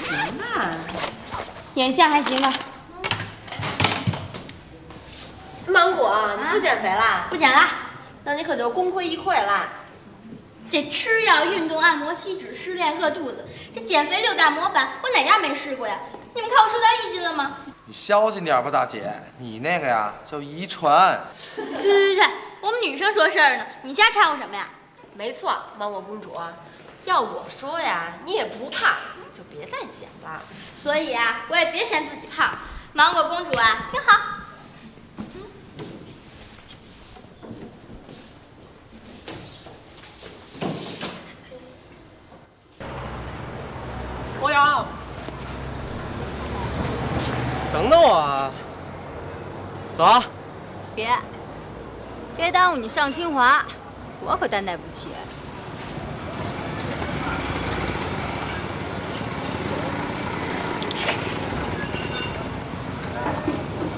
行吧， 眼下还行吧。 芒果，你不减肥啦？ 不减啦。 那你可就功亏一篑啦。 这吃药、运动、按摩、吸脂、失恋、饿肚子，这减肥6大魔法，我哪样没试过呀？你们看我瘦到1斤了吗？ 你小心点吧，大姐，你那个呀叫遗传。 去，我们女生说事儿呢，你瞎掺和什么呀？ 没错，芒果公主，要我说呀，你也不胖，就别再减了。 所以啊，我也别嫌自己胖。芒果公主啊，听好。 欧阳，等等我啊！走啊！ 别耽误你上清华，我可担待不起。